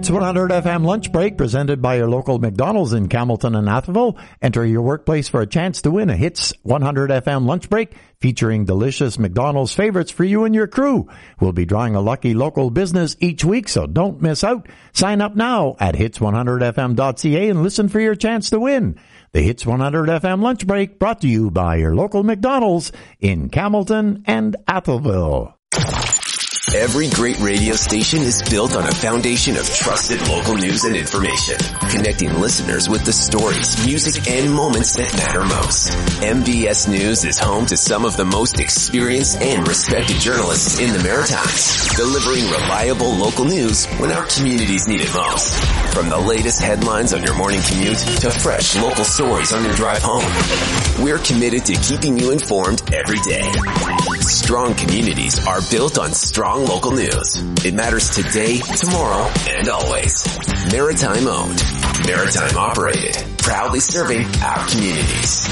Hits 100 FM lunch break presented by your local McDonald's in Campbellton and Atherville. Enter your workplace for a chance to win a Hits 100 FM lunch break featuring delicious McDonald's favorites for you and your crew. We'll be drawing a lucky local business each week, so don't miss out. Sign up now at hits100fm.ca and listen for your chance to win. The Hits 100 FM lunch break brought to you by your local McDonald's in Campbellton and Atherville. Every great radio station is built on a foundation of trusted local news and information, connecting listeners with the stories, music, and moments that matter most. MBS News is home to some of the most experienced and respected journalists in the Maritimes, delivering reliable local news when our communities need it most. From the latest headlines on your morning commute to fresh local stories on your drive home, we're committed to keeping you informed every day. Strong communities are built on strong local news. It matters today, tomorrow, and always. Maritime owned, Maritime operated, proudly serving our communities.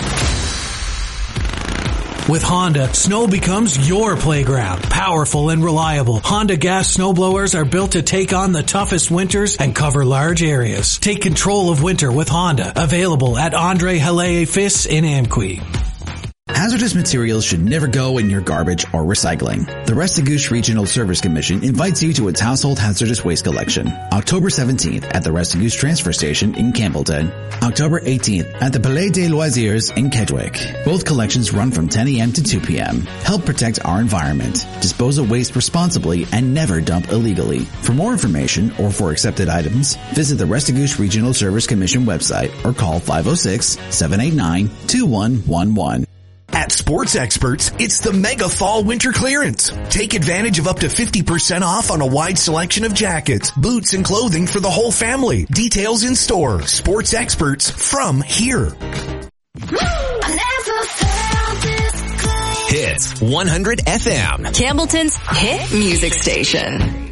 With Honda, snow becomes your playground. Powerful and reliable, Honda gas snowblowers are built to take on the toughest winters and cover large areas. Take control of winter with Honda. Available at Andre Halle Fis in Amqui. Hazardous materials should never go in your garbage or recycling. The Restigouche Regional Service Commission invites you to its household hazardous waste collection. October 17th at the Restigouche Transfer Station in Campbellton. October 18th at the Palais des Loisirs in Kedgwick. Both collections run from 10 a.m. to 2 p.m. Help protect our environment. Dispose of waste responsibly and never dump illegally. For more information or for accepted items, visit the Restigouche Regional Service Commission website or call 506-789-2111. At Sports Experts, it's the Mega Fall Winter Clearance. Take advantage of up to 50% off on a wide selection of jackets, boots, and clothing for the whole family. Details in store. Sports Experts from here. Hits 100 FM. Campbellton's hit music station.